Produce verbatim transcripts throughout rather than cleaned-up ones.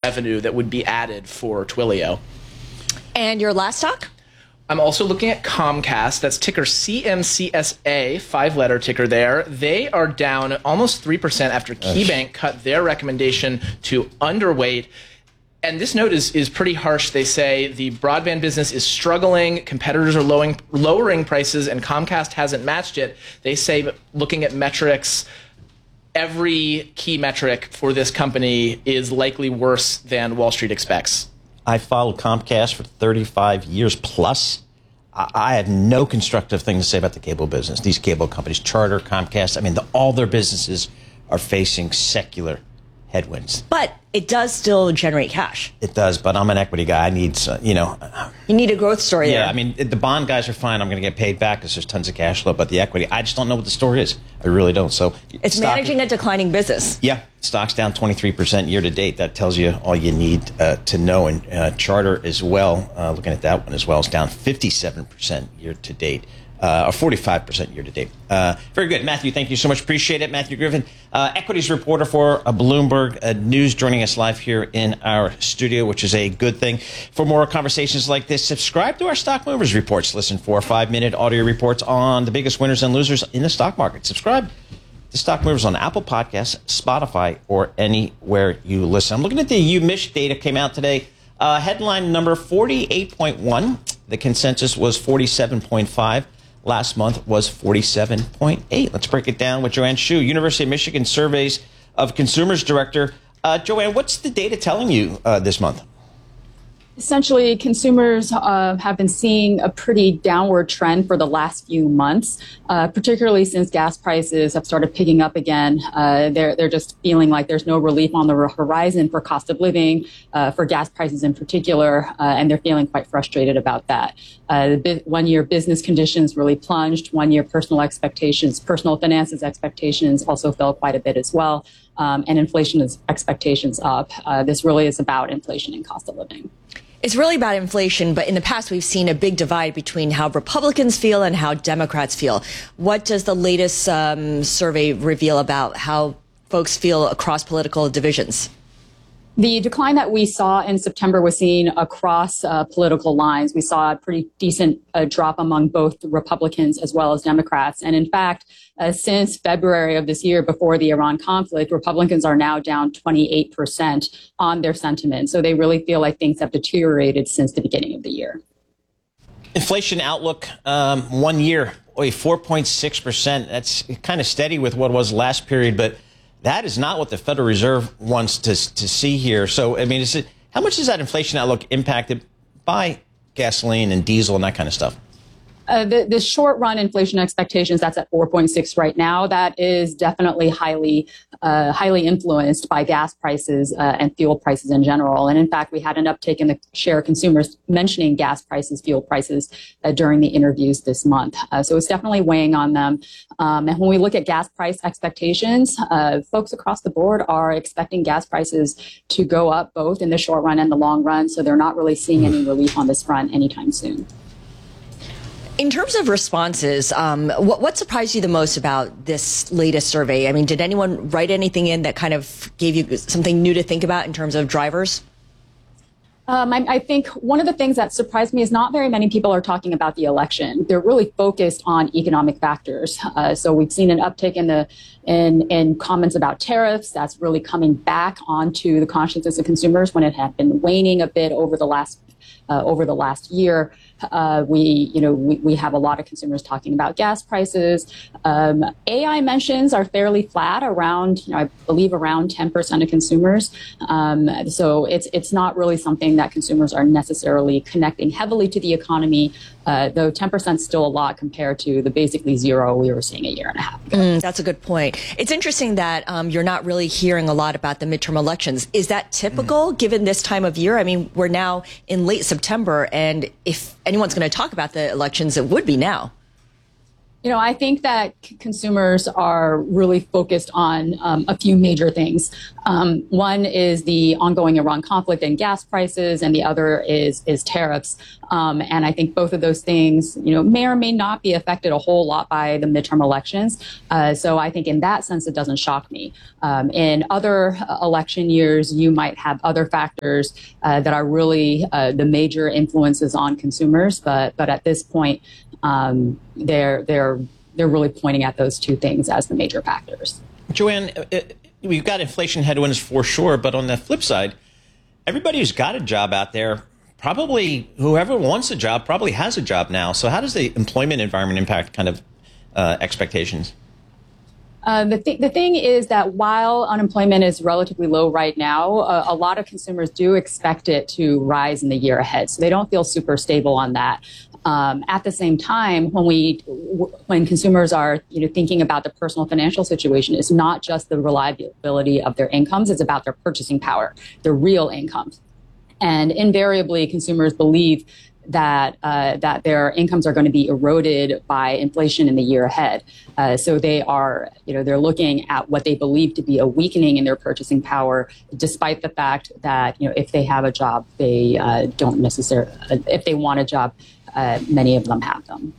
revenue that would be added for Twilio. And your last stock? I'm also looking at Comcast. That's ticker C M C S A, five-letter ticker there. They are down almost three percent after KeyBank cut their recommendation to underweight. And this note is, is pretty harsh. They say the broadband business is struggling, competitors are lowering, lowering prices, and Comcast hasn't matched it. They say, looking at metrics, every key metric for this company is likely worse than Wall Street expects. I followed Comcast for thirty-five years plus. I have no constructive thing to say about the cable business. These cable companies, Charter, Comcast, I mean, the, all their businesses are facing secular headwinds. But it does still generate cash. It does, but I'm an equity guy. I need, uh, you know. You need a growth story yeah, there. I mean, the bond guys are fine. I'm going to get paid back because there's tons of cash flow. But the equity, I just don't know what the story is. I really don't. So it's stock, managing a declining business. Yeah. Stock's down twenty-three percent year to date. That tells you all you need uh, to know. And uh, Charter as well, uh, looking at that one as well, is down fifty-seven percent year to date. Uh, or forty-five percent year to date. Uh, very good. Matthew, thank you so much. Appreciate it. Matthew Griffin, uh, equities reporter for uh, Bloomberg uh, News, joining us live here in our studio, which is a good thing. For more conversations like this, subscribe to our Stock Movers Reports. Listen for five-minute audio reports on the biggest winners and losers in the stock market. Subscribe to Stock Movers on Apple Podcasts, Spotify, or anywhere you listen. I'm looking at the U M I S data came out today. Uh, headline number forty-eight point one. The consensus was forty-seven point five. Last month was forty-seven point eight. Let's break it down with Joanne Shu, University of Michigan Surveys of Consumers Director. Uh, Joanne, what's the data telling you uh, this month? Essentially, consumers uh, have been seeing a pretty downward trend for the last few months, uh, particularly since gas prices have started picking up again. Uh, they're they're just feeling like there's no relief on the horizon for cost of living, uh, for gas prices in particular, uh, and they're feeling quite frustrated about that. Uh, the one-year business conditions really plunged. One-year personal expectations, personal finances expectations also fell quite a bit as well, um, and inflation is expectations up. Uh, this really is about inflation and cost of living. It's really about inflation, but in the past we've seen a big divide between how Republicans feel and how Democrats feel. What does the latest um, survey reveal about how folks feel across political divisions? The decline that we saw in September was seen across uh, political lines. We saw a pretty decent uh, drop among both Republicans as well as Democrats. And in fact, uh, since February of this year, before the Iran conflict, Republicans are now down twenty-eight percent on their sentiment. So they really feel like things have deteriorated since the beginning of the year. Inflation outlook, um, one year, four point six percent. That's kind of steady with what was last period, but that is not what the Federal Reserve wants to to see here. So, I mean, is it, how much is that inflation outlook impacted by gasoline and diesel and that kind of stuff? Uh, the, the short-run inflation expectations, that's at four point six right now. That is definitely highly, uh, highly influenced by gas prices uh, and fuel prices in general. And in fact, we had an uptick in the share of consumers mentioning gas prices, fuel prices uh, during the interviews this month. Uh, so it's definitely weighing on them. Um, and when we look at gas price expectations, uh, folks across the board are expecting gas prices to go up both in the short run and the long run. So they're not really seeing any relief on this front anytime soon. In terms of responses, um, what, what surprised you the most about this latest survey? I mean, did anyone write anything in that kind of gave you something new to think about in terms of drivers? Um, I, I think one of the things that surprised me is not very many people are talking about the election. They're really focused on economic factors. Uh, so we've seen an uptick in the in, in comments about tariffs. That's really coming back onto the consciousness of consumers when it had been waning a bit over the last uh, over the last year. Uh, we, you know, we, we have a lot of consumers talking about gas prices. Um, A I mentions are fairly flat around, you know, I believe around ten percent of consumers. Um, so it's it's not really something that consumers are necessarily connecting heavily to the economy, uh, though ten percent is still a lot compared to the basically zero we were seeing a year and a half ago. Mm, that's a good point. It's interesting that um, you're not really hearing a lot about the midterm elections. Is that typical mm. given this time of year? I mean, we're now in late September, and if anyone's going to talk about the elections, it would be now. You know, I think that c- consumers are really focused on um, a few major things. Um, one is the ongoing Iran conflict and gas prices, and the other is is tariffs. Um, and I think both of those things, you know, may or may not be affected a whole lot by the midterm elections. Uh, so I think in that sense, it doesn't shock me. Um, in other uh, election years, you might have other factors uh, that are really uh, the major influences on consumers. But but at this point, um, they're they're they're really pointing at those two things as the major factors. Joanne, it, we've got inflation headwinds for sure, but on the flip side, everybody who's got a job out there, probably whoever wants a job, probably has a job now. So how does the employment environment impact kind of uh, expectations? Uh, the, th- the thing is that while unemployment is relatively low right now, uh, a lot of consumers do expect it to rise in the year ahead. So they don't feel super stable on that. Um, at the same time, when we, w- when consumers are, you know, thinking about the personal financial situation, it's not just the reliability of their incomes; it's about their purchasing power, their real incomes. And invariably, consumers believe that uh, that their incomes are going to be eroded by inflation in the year ahead. Uh, so they are, you know, they're looking at what they believe to be a weakening in their purchasing power, despite the fact that, you know, if they have a job, they uh, don't necessarily. Uh, if they want a job, uh, many of them have them.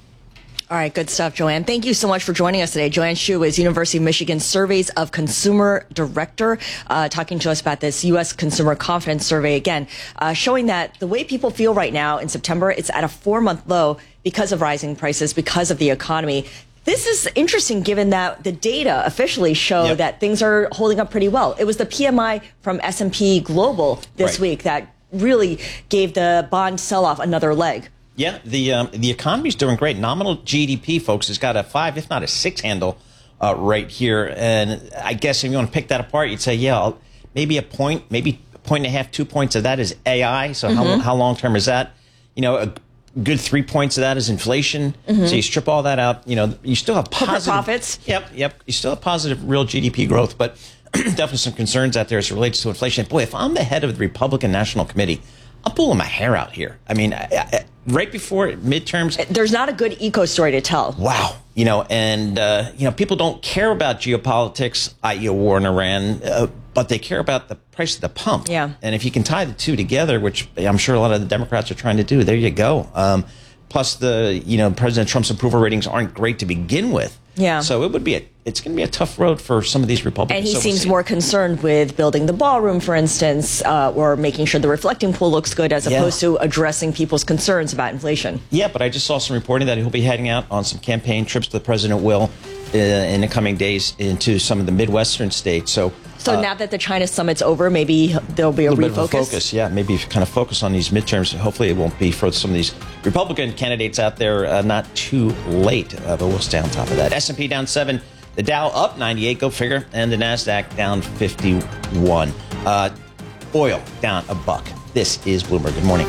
All right, good stuff, Joanne. Thank you so much for joining us today. Joanne Shu is University of Michigan Surveys of Consumer Director, uh, talking to us about this U S Consumer Confidence Survey, again, uh, showing that the way people feel right now in September, it's at a four-month low because of rising prices, because of the economy. This is interesting given that the data officially show yep. that things are holding up pretty well. It was the P M I from S and P Global this right. week that really gave the bond sell-off another leg. Yeah, the um, the economy's doing great. Nominal G D P, folks, has got a five, if not a six handle uh, right here. And I guess if you want to pick that apart, you'd say, yeah, I'll, maybe a point, maybe a point and a half, two points of that is A I. So mm-hmm. how how long term is that? You know, a good three points of that is inflation. Mm-hmm. So you strip all that out. You know, you still have positive profits. Yep, yep. You still have positive real G D P growth, but definitely some concerns out there as it relates to inflation. Boy, if I'm the head of the Republican National Committee, I'm pulling my hair out here. I mean, I, I, right before midterms, there's not a good eco story to tell. Wow, you know, and uh, you know, people don't care about geopolitics, that is, a war in Iran, uh, but they care about the price of the pump. Yeah. And if you can tie the two together, which I'm sure a lot of the Democrats are trying to do, there you go. Um, plus, the you know, President Trump's approval ratings aren't great to begin with. Yeah. So it would be a, it's going to be a tough road for some of these Republicans. And he so seems we'll more concerned with building the ballroom, for instance, uh, or making sure the reflecting pool looks good as yeah. opposed to addressing people's concerns about inflation. Yeah, but I just saw some reporting that he'll be heading out on some campaign trips. The president will uh, in the coming days into some of the Midwestern states. So. So uh, now that the China summit's over, maybe there'll be a, a little refocus? Bit of a focus, yeah. Maybe kind of focus on these midterms. Hopefully it won't be for some of these Republican candidates out there uh, not too late, uh, but we'll stay on top of that. S and P down seven, the Dow up ninety-eight, go figure, and the NASDAQ down fifty-one. Uh, oil down a buck. This is Bloomberg. Good morning.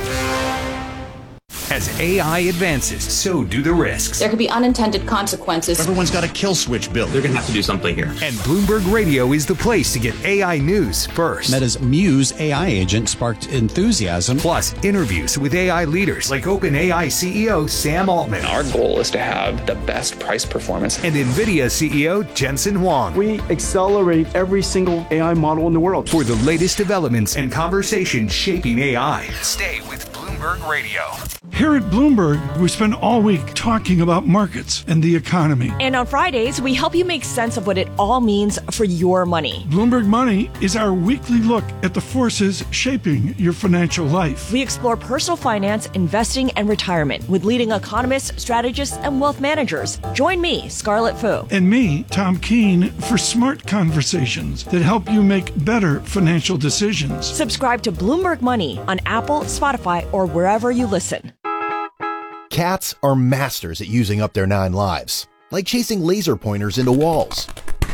As A I advances, so do the risks. There could be unintended consequences. Everyone's got a kill switch built. They're going to have to do something here. And Bloomberg Radio is the place to get A I news first. Meta's Muse A I agent sparked enthusiasm. Plus, interviews with A I leaders like OpenAI C E O Sam Altman. Our goal is to have the best price performance. And NVIDIA C E O Jensen Huang. We accelerate every single A I model in the world. For the latest developments and conversations shaping A I. Stay with Bloomberg Radio. Here at Bloomberg, we spend all week talking about markets and the economy. And on Fridays, we help you make sense of what it all means for your money. Bloomberg Money is our weekly look at the forces shaping your financial life. We explore personal finance, investing, and retirement with leading economists, strategists, and wealth managers. Join me, Scarlett Fu. And me, Tom Keene, for smart conversations that help you make better financial decisions. Subscribe to Bloomberg Money on Apple, Spotify, or wherever you listen. Cats are masters at using up their nine lives, like chasing laser pointers into walls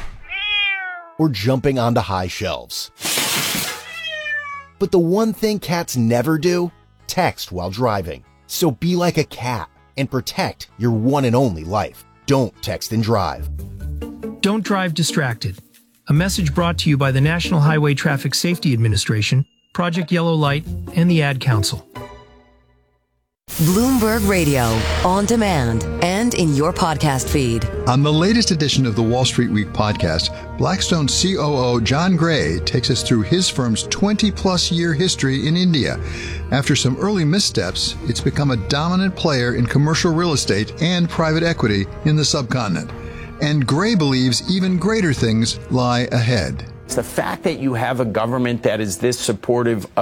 or jumping onto high shelves. But the one thing cats never do, text while driving. So be like a cat and protect your one and only life. Don't text and drive. Don't drive distracted. A message brought to you by the National Highway Traffic Safety Administration, Project Yellow Light, and the Ad Council. Bloomberg Radio, on demand and and in your podcast feed. On the latest edition of the Wall Street Week podcast, Blackstone C O O John Gray takes us through his firm's twenty-plus year history in India. After some early missteps, it's become a dominant player in commercial real estate and private equity in the subcontinent. And Gray believes even greater things lie ahead. The fact that you have a government that is this supportive